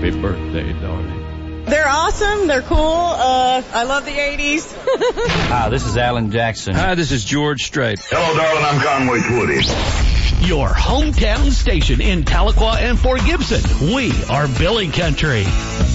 Happy birthday, darling. They're awesome. They're cool. I love the 80s. Hi, this is Alan Jackson. Hi, this is George Strait. Hello, darling. I'm Conway Twitty. Your hometown station in Tahlequah and Fort Gibson. We are Billy Country.